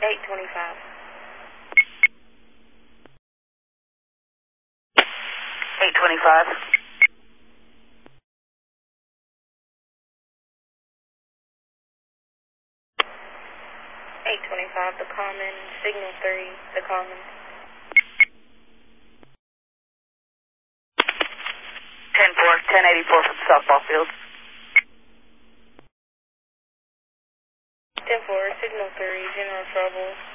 825. 825. 825, the common, signal 3, the common. 10-4, 1084 from softball field. 10-4, signal 3, general trouble.